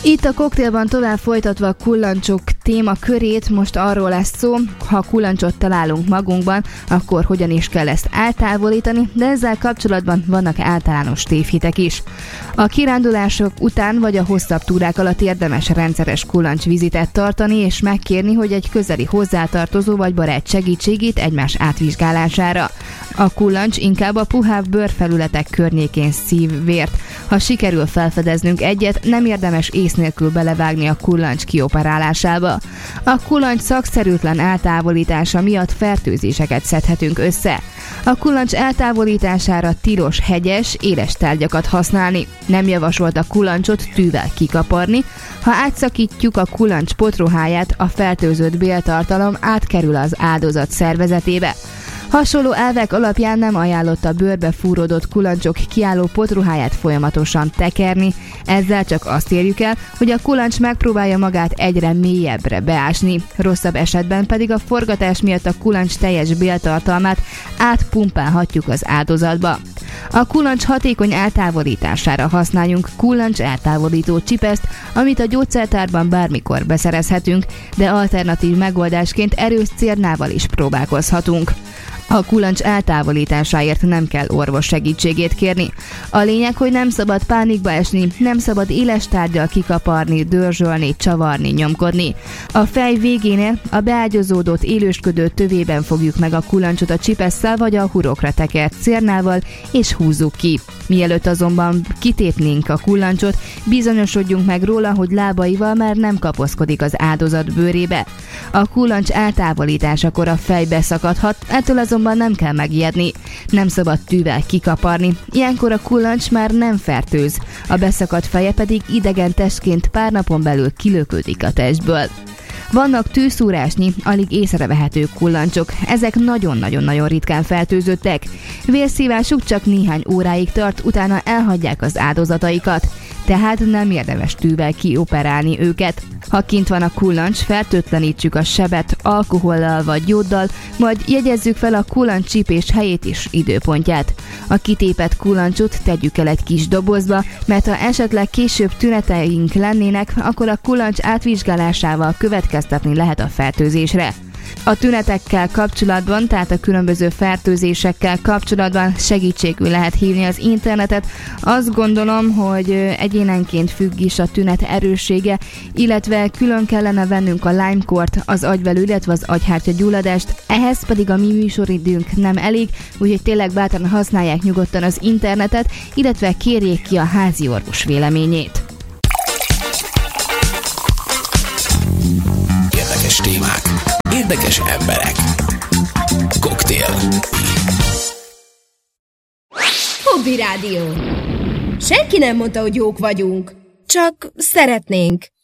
Itt a koktélban tovább folytatva a kullancsok témakörét, most arról lesz szó, ha kullancsot találunk magunkban, akkor hogyan is kell ezt eltávolítani, de ezzel kapcsolatban vannak általános tévhitek is. A kirándulások után vagy a hosszabb túrák alatt érdemes rendszeres kullancsvizitet tartani és megkérni, hogy egy közeli hozzátartozó vagy barát segítségét egymás átvizsgálására. A kullancs inkább a puhább bőrfelületek környékén szív vért. Ha sikerül felfedeznünk egyet, nem érdemes ész nélkül belevágni a kullancs kioperálásába. A kullancs szakszerűtlen eltávolítása miatt fertőzéseket szedhetünk össze. A kullancs eltávolítására tilos hegyes, éles tárgyakat használni. Nem javasolt a kullancsot tűvel kikaparni. Ha átszakítjuk a kullancs potroháját, a fertőzött béltartalom átkerül az áldozat szervezetébe. Hasonló elvek alapján nem ajánlott a bőrbe fúródott kullancsok kiálló potruháját folyamatosan tekerni, ezzel csak azt érjük el, hogy a kullancs megpróbálja magát egyre mélyebbre beásni, rosszabb esetben pedig a forgatás miatt a kullancs teljes béltartalmát átpumpálhatjuk az áldozatba. A kullancs hatékony eltávolítására használjunk kullancs eltávolító csipeszt, amit a gyógyszertárban bármikor beszerezhetünk, de alternatív megoldásként erős cérnával is próbálkozhatunk. A kullancs eltávolításáért nem kell orvos segítségét kérni. A lényeg, hogy nem szabad pánikba esni, nem szabad éles tárggyal kikaparni, dörzsölni, csavarni, nyomkodni. A fej végénél a beágyazódott élősködő tövében fogjuk meg a kullancsot a csipesszel vagy a hurokra tekert cérnával, és húzzuk ki. Mielőtt azonban kitépnénk a kullancsot, bizonyosodjunk meg róla, hogy lábaival már nem kapaszkodik az áldozat bőrébe. A kullancs eltávolításakor a fej beszakadhat, ettől azonban nem kell megijedni. Nem szabad tűvel kikaparni, ilyenkor a kullancs már nem fertőz, a beszakadt feje pedig idegen testként pár napon belül kilöködik a testből. Vannak tűszúrásnyi, alig észrevehető kullancsok, ezek nagyon-nagyon-nagyon ritkán fertőzöttek. Vérszívásuk csak néhány óráig tart, utána elhagyják az áldozataikat, tehát nem érdemes tűvel kioperálni őket. Ha kint van a kullancs, fertőtlenítsük a sebet alkohollal vagy jóddal, majd jegyezzük fel a kullancscsípés helyét és időpontját. A kitépett kullancsot tegyük el egy kis dobozba, mert ha esetleg később tüneteink lennének, akkor a kullancs átvizsgálásával következtetni lehet a fertőzésre. A tünetekkel kapcsolatban, tehát a különböző fertőzésekkel kapcsolatban segítségül lehet hívni az internetet. Azt gondolom, hogy egyénenként függ is a tünet erőssége, illetve külön kellene vennünk a Lyme-kort, az agyvelő, illetve az agyhártya gyulladást. Ehhez pedig a mi műsoridőnk nem elég, úgyhogy tényleg bátran használják nyugodtan az internetet, illetve kérjék ki a házi orvos véleményét. Érdekes témák, érdekes emberek. Koktél. Hobby Rádió. Senki nem mondta, hogy jók vagyunk. Csak szeretnénk.